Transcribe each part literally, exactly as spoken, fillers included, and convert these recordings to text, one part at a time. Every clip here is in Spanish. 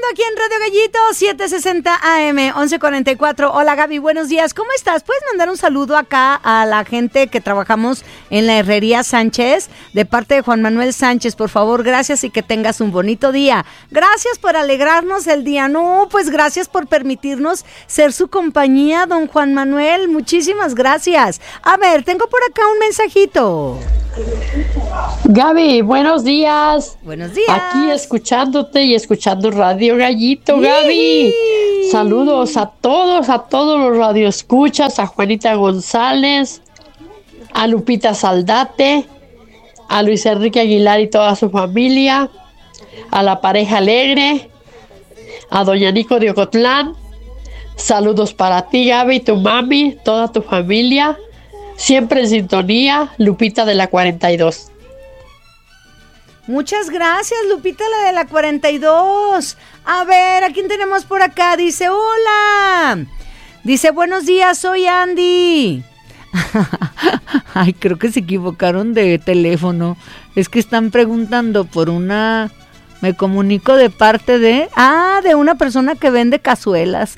aquí en Radio Gallito, setecientos sesenta A M, once cuarenta y cuatro. Hola Gaby, buenos días, ¿cómo estás? ¿Puedes mandar un saludo acá a la gente que trabajamos en la Herrería Sánchez? De parte de Juan Manuel Sánchez, por favor, gracias y que tengas un bonito día. Gracias por alegrarnos el día. No, pues gracias por permitirnos ser su compañía, don Juan Manuel. Muchísimas gracias. A ver, tengo por acá un mensajito. Gaby, buenos días. Buenos días. Aquí escuchándote y escuchando Radio Gallito, Gaby. ¡Yee! Saludos a todos, a todos los radioescuchas, a Juanita González, a Lupita Saldate, a Luis Enrique Aguilar y toda su familia, a la pareja alegre, a doña Nico de Ocotlán. Saludos para ti, Gaby, tu mami, toda tu familia. Siempre en sintonía, Lupita de la cuarenta y dos. Muchas gracias, Lupita, la de la cuarenta y dos. A ver, ¿a quién tenemos por acá? Dice, hola. Dice, buenos días, soy Andy. Ay, creo que se equivocaron de teléfono. Es que están preguntando por una... Me comunico de parte de... Ah, de una persona que vende cazuelas.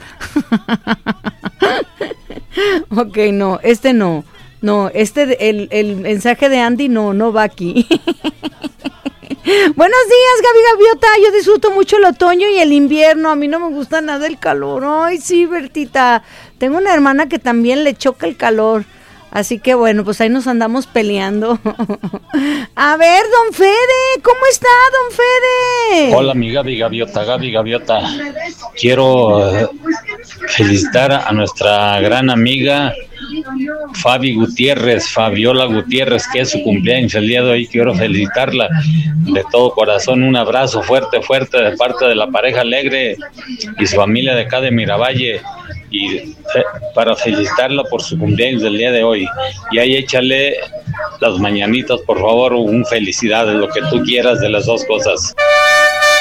Ok, no, este no. No, este, el, el mensaje de Andy no, no va aquí. Buenos días, Gaby Gaviota. Yo disfruto mucho el otoño y el invierno. A mí no me gusta nada el calor. Ay, sí, Bertita. Tengo una hermana que también le choca el calor. Así que bueno, pues ahí nos andamos peleando. A ver, don Fede, ¿cómo está, don Fede? Hola, mi Gaby Gaviota, Gaby Gaviota. Quiero uh, felicitar a nuestra gran amiga Fabi Gutiérrez, Fabiola Gutiérrez, que es su cumpleaños el día de hoy. Quiero felicitarla de todo corazón. Un abrazo fuerte, fuerte de parte de la pareja alegre y su familia de acá de Miravalle. Y eh, para felicitarla por su cumpleaños del día de hoy. Y ahí échale las mañanitas, por favor, un felicidades, lo que tú quieras de las dos cosas.